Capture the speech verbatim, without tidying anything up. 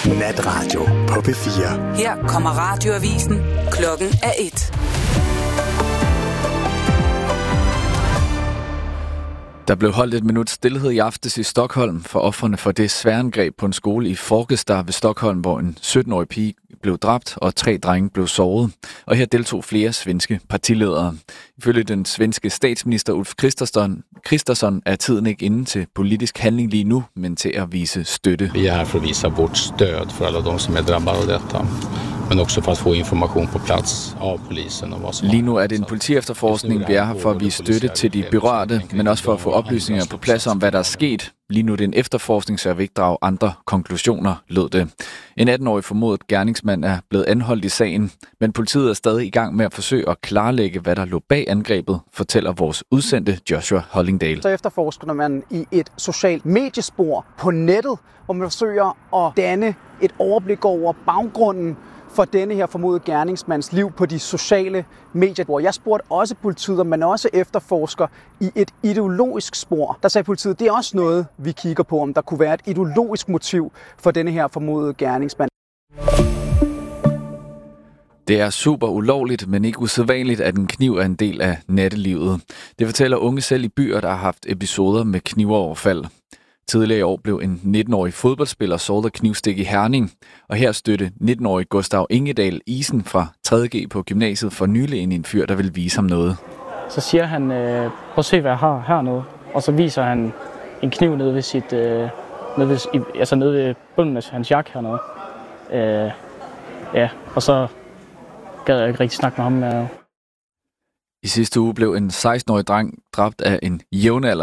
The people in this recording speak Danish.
Natradio på P fire. Her kommer radioavisen. Klokken er et. Der blev holdt et minut stilhed i aftes i Stockholm for ofrene for det sværangreb på en skole i Fagersta ved Stockholm, hvor en sytten-årig pige blev dræbt og tre drenge blev såret. Og her deltog flere svenske partiledere. Ifølge den svenske statsminister Ulf Kristersson, Kristersson er tiden ikke inde til politisk handling lige nu, men til at vise støtte. Vi er her for at vise vort stöd for alle dem, som er drabbet af dette, men også for at få information på plads af polisen. Og hvad som Lige nu er det en politiefterforskning. Vi er her for at vise støtte til de berørte, men også for at få oplysninger på plads om, hvad der er sket. Lige nu er det en efterforskning, så jeg vil ikke drage andre konklusioner, lød det. En atten-årig formodet gerningsmand er blevet anholdt i sagen, men politiet er stadig i gang med at forsøge at klarlægge, hvad der lå bag angrebet, fortæller vores udsendte Joshua Hollingdale. Så efterforsker man i et socialt mediespor på nettet, hvor man forsøger at danne et overblik over baggrunden for denne her formodede gerningsmands liv på de sociale medier, hvor jeg spurgte også politiet, om man også efterforsker i et ideologisk spor. Der sagde politiet, det er også noget, vi kigger på, om der kunne være et ideologisk motiv for denne her formodede gerningsmand. Det er super ulovligt, men ikke usædvanligt, at en kniv er en del af nattelivet. Det fortæller unge selv i byer, der har haft episoder med knivoverfald. Tidligere i år blev en nitten-årig fodboldspiller såret af knivstik i Herning, og her støtte nitten-årig Gustav Ingedal isen fra tredje G på gymnasiet for nylig ind i en fyr, der vil vise ham noget. Så siger han, øh, prøv at se, hvad jeg har hernede, og så viser han en kniv nede ved, sit, øh, nede ved, altså nede ved bunden af hans jakke hernede. Øh, ja, og så gad jeg ikke rigtig snakke med ham. Øh. I sidste uge blev en seksten-årig dreng dræbt af en jævnalder